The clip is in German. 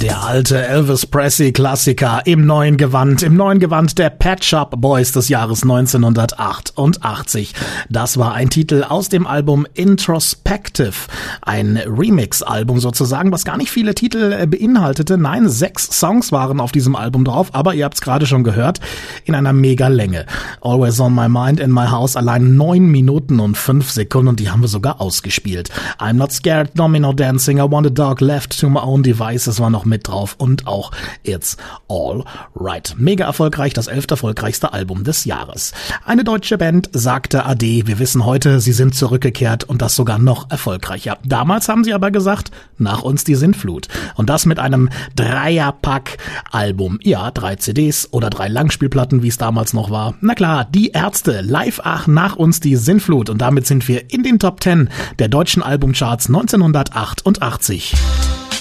Der alte Elvis Presley-Klassiker im neuen Gewand der Pet Shop Boys des Jahres 1988. Das war ein Titel aus dem Album Introspective, ein Remix-Album sozusagen, was gar nicht viele Titel beinhaltete. Nein, 6 Songs waren auf diesem Album drauf, aber ihr habt es gerade schon gehört, in einer Mega-Länge. Always on my mind in my house, allein 9 Minuten und 5 Sekunden und die haben wir sogar ausgespielt. I'm not scared, domino dancing, I want a dog left to my own devices war noch mit drauf und auch It's All Right. Mega erfolgreich, das 11. erfolgreichste Album des Jahres. Eine deutsche Band sagte Ade. Wir wissen heute, sie sind zurückgekehrt und das sogar noch erfolgreicher. Damals haben sie aber gesagt, nach uns die Sintflut. Und das mit einem Dreierpack-Album. Ja, 3 CDs oder 3 Langspielplatten, wie es damals noch war. Na klar, die Ärzte, live nach uns die Sintflut. Und damit sind wir in den Top 10 der deutschen Albumcharts 1988.